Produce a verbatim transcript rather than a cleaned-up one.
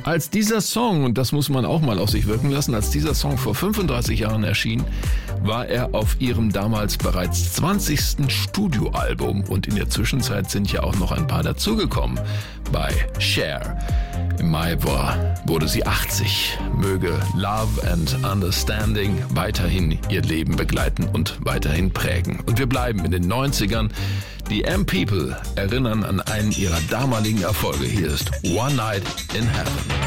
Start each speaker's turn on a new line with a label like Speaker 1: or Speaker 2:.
Speaker 1: Als dieser Song, und das muss man auch mal auf sich wirken lassen, als dieser Song vor fünfunddreißig Jahren erschien, war er auf ihrem damals bereits zwanzigsten Studioalbum und in der Zwischenzeit sind ja auch noch ein paar dazugekommen bei Cher. Im Mai war, wurde sie achtzig. Möge Love and Understanding weiterhin ihr Leben begleiten und weiterhin prägen. Und wir bleiben in den neunzigern. Die M-People erinnern an einen ihrer damaligen Erfolge. Hier ist One Night in Heaven.